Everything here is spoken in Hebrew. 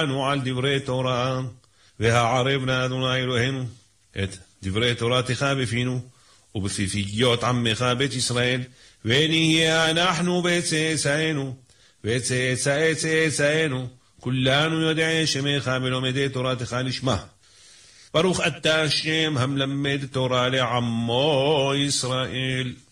על דברי תורה, והערבנה אדוני אלוהינו את דברי תורתך בפינו, ובפיפיות עמך בית ישראל, ונהיה אנחנו בצאצאינו, וצאצאי צאצאינו, כולנו יודעי שמך ולומדי תורתך לשמה. ברוך אתה השם המלמד תורה לעמו ישראל.